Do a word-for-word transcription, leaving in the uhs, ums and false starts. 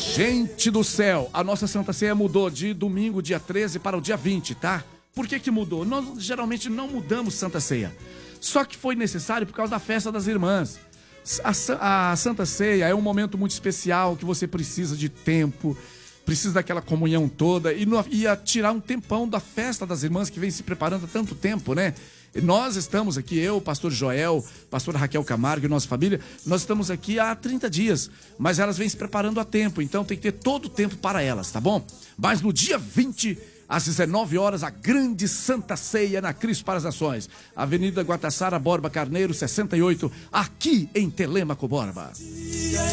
Gente do céu, a nossa Santa Ceia mudou de domingo, dia treze, para o dia vinte, tá? Por que que mudou? Nós geralmente não mudamos Santa Ceia. Só que foi necessário por causa da festa das irmãs. A, a Santa Ceia é um momento muito especial que você precisa de tempo, precisa daquela comunhão toda e no, ia tirar um tempão da festa das irmãs que vem se preparando há tanto tempo, né? Nós estamos aqui, eu, o pastor Joel, pastor Raquel Camargo e nossa família, nós estamos aqui há trinta dias, mas elas vêm se preparando há tempo, então tem que ter todo o tempo para elas, tá bom? Mas no dia vinte, às dezenove horas, a grande Santa Ceia na Cristo para as Nações, Avenida Guatassara Borba Carneiro, sessenta e oito, aqui em Telêmaco Borba.